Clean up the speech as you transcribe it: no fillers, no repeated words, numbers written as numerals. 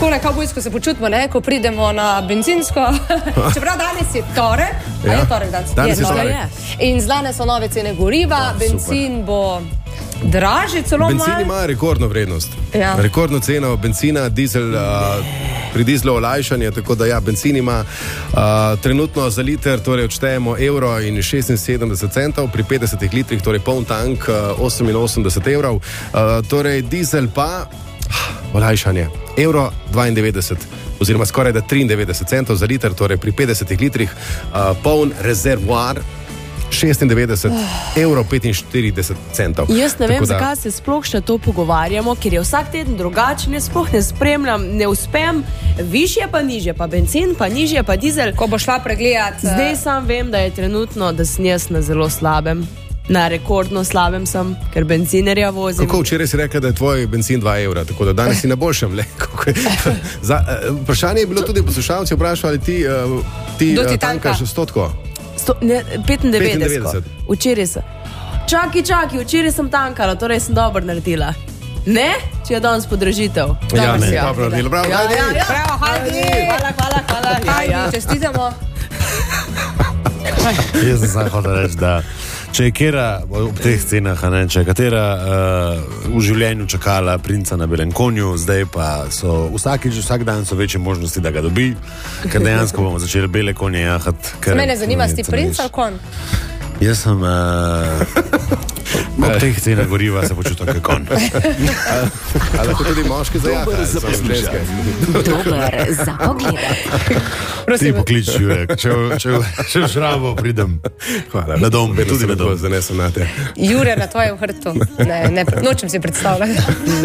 takole kavbojsko se počutimo, ne, ko pridemo na benzinsko. Čeprav danes je torek, ali je torek danes? Danes je torek. In zlane so nove cene goriva, benzin bo dražji celo malo. Benzin ima rekordno vrednost. Ja. Rekordno ceno benzina, dizel, pri dizlu olajšanje, tako da ja, benzin ima trenutno za liter, torej odštejemo €1,76, pri 50 litrih, torej poln tank, 88 evrov, torej dizel pa olajšanje, €1,92 oziroma skoraj da 93 centov za liter, torej pri 50 litrih, poln rezervoar, 96, €45. Jaz ne vem, zakaj se sploh še to pogovarjamo, ker je vsak teden drugačen, jaz sploh ne spremljam, ne uspem, višje pa nižje, pa benzin, pa nižje, pa dizel. Ko bo šla pregledat. Zdaj sam vem, da je trenutno, da sem jaz na zelo slabem. Na rekordno slabem sem, ker benzinerja vozim. Kako včeraj si rekla, da je tvoj benzin €2, tako da danes si na boljšem. Vprašanje je bilo tudi, poslušalci vprašali, ti tankaš 100? 95. Včeraj sem. Čaki, včeraj sem tankala, torej sem dobro naredila. Ne? Če je danes podražitev. Ja, ne, dobro naredila. Bravo, Bravo, Hajdi. Hvala. Hajdi, čestitamo. Jaz sem samo hotel reči, da če je kera ob teh cenah, če je katera v življenju čakala princa na belem konju, zdaj pa so vsak dan so večje možnosti, da ga dobi, ker dejansko bomo začeli bele konje jahati. Mene zanima, si princ ali konj? Jaz sem ob teh cenah goriva se počutim kot konj. Ali lahko tudi moški zajahajo? Dober za pogled. Ti poklič, Jurek, če v šrabo pridem. Hvala. Na dom, tudi na dom. Zanesem na te. Jure na tvojem hrtu. Ne, nočem si predstavljati.